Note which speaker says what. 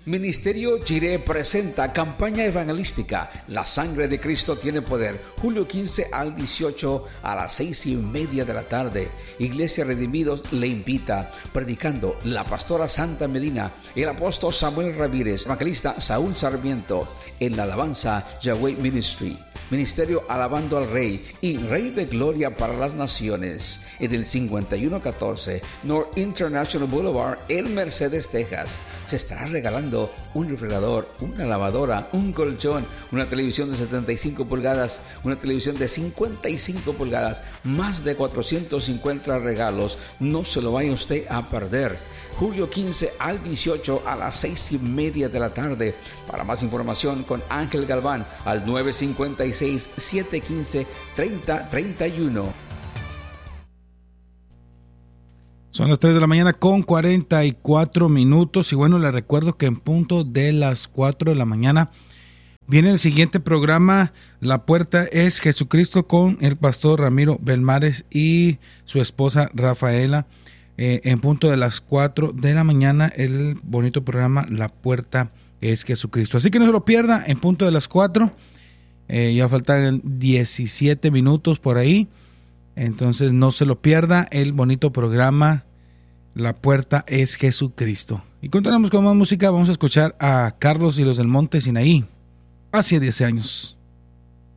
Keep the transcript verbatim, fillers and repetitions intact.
Speaker 1: Ministerio Jireh presenta campaña evangelística La Sangre de Cristo tiene poder, julio quince al dieciocho a las seis y media de la tarde. Iglesia Redimidos le invita, predicando la pastora Santa Medina, el apóstol Samuel Ramírez, evangelista Saúl Sarmiento, en la alabanza Yahweh Ministry. Ministerio Alabando al Rey y Rey de Gloria para las Naciones, en el cincuenta y uno catorce North International Boulevard en Mercedes, Texas. Se estará regalando un refrigerador, una lavadora, un colchón, una televisión de setenta y cinco pulgadas, una televisión de cincuenta y cinco pulgadas, más de cuatrocientos cincuenta regalos. No se lo vaya usted a perder. Julio quince al dieciocho a las seis y media de la tarde. Para más información con Ángel Galván al nueve cinco seis, siete uno cinco, tres cero tres uno.
Speaker 2: Son las tres de la mañana con cuarenta y cuatro minutos y bueno, les recuerdo que en punto de las cuatro de la mañana viene el siguiente programa. La puerta es Jesucristo con el pastor Ramiro Belmares y su esposa Rafaela. Eh, en punto de las cuatro de la mañana, el bonito programa La Puerta es Jesucristo. Así que no se lo pierda, en punto de las cuatro. Eh, ya faltan diecisiete minutos por ahí. Entonces no se lo pierda, el bonito programa La Puerta es Jesucristo. Y continuamos con más música. Vamos a escuchar a Carlos y los del Monte Sinaí. Hace diez años.